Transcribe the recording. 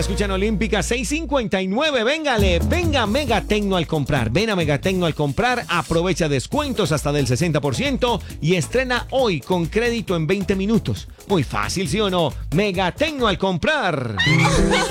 escuchan Olímpica 659. Véngale, venga a Megatecno al comprar. Ven a Megatecno al comprar, aprovecha descuentos hasta del 60% y estrena hoy con crédito en 20 minutos. Muy fácil, ¿sí o no? Megatecno al comprar.